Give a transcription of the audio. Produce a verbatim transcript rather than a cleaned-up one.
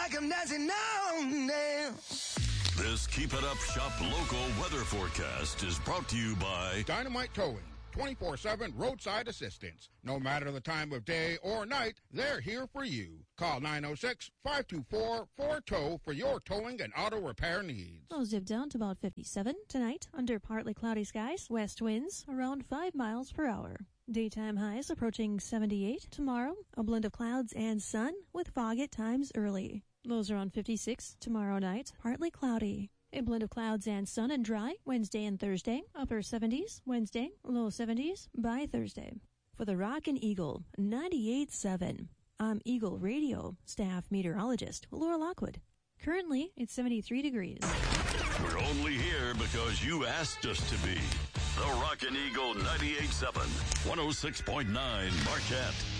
like I'm dancing on now. This Keep It Up Shop local weather forecast is brought to you by Dynamite Towing, twenty-four seven roadside assistance. No matter the time of day or night, they're here for you. Call nine oh six, five two four, four T O W for your towing and auto repair needs. Lows dip down to about fifty-seven tonight under partly cloudy skies. West winds around five miles per hour. Daytime highs approaching seventy-eight. Tomorrow, a blend of clouds and sun with fog at times early. Lows around fifty-six tomorrow night, partly cloudy. A blend of clouds and sun and dry Wednesday and Thursday. Upper seventies Wednesday, low seventies by Thursday. For the Rockin' Eagle ninety-eight point seven, I'm Eagle Radio staff meteorologist Laura Lockwood. Currently, it's seventy-three degrees. We're only here because you asked us to be. The Rockin' Eagle ninety-eight point seven, one oh six point nine Marquette.